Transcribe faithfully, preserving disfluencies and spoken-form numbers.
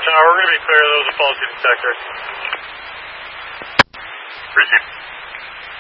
Tower, we're going to be clear of those apology detector. Received.